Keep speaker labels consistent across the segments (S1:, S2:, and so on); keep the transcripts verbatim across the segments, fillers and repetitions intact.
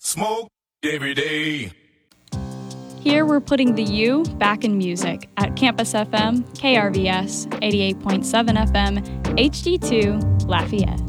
S1: Smoke every day.
S2: Here we're putting the U back in music at Campus F M, K R V S, eighty-eight point seven F M, H D two, Lafayette.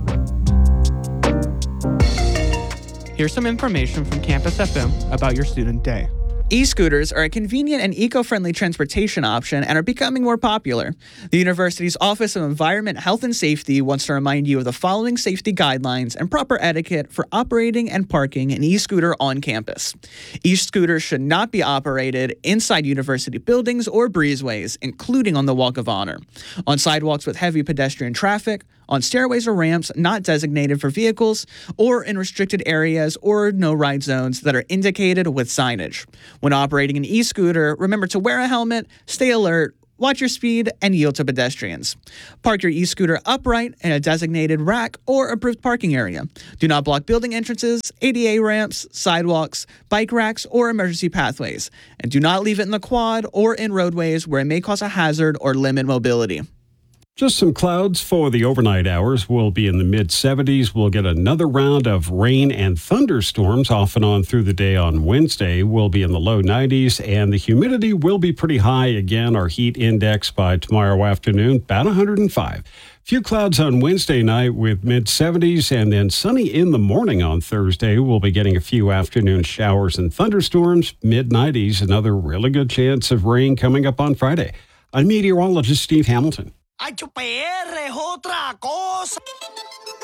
S3: Here's some information from Campus F M about your student day.
S4: E-scooters are a convenient and eco-friendly transportation option and are becoming more popular. The university's Office of Environment, Health, and Safety wants to remind you of the following safety guidelines and proper etiquette for operating and parking an e-scooter on campus. E-scooters should not be operated inside university buildings or breezeways, including on the Walk of Honor, on sidewalks with heavy pedestrian traffic, on stairways or ramps not designated for vehicles, or in restricted areas or no-ride zones that are indicated with signage. When operating an e-scooter, remember to wear a helmet, stay alert, watch your speed, and yield to pedestrians. Park your e-scooter upright in a designated rack or approved parking area. Do not block building entrances, A D A ramps, sidewalks, bike racks, or emergency pathways. And do not leave it in the quad or in roadways where it may cause a hazard or limit mobility.
S5: Just some clouds for the overnight hours. We'll be in the mid seventies. We'll get another round of rain and thunderstorms off and on through the day on Wednesday. We'll be in the low nineties, and the humidity will be pretty high again. Our heat index by tomorrow afternoon, about one hundred five. Few clouds on Wednesday night with mid seventies, and then sunny in the morning on Thursday. We'll be getting a few afternoon showers and thunderstorms, mid nineties. Another really good chance of rain coming up on Friday. I'm meteorologist Steve Hamilton.
S6: Ay, P R es otra cosa.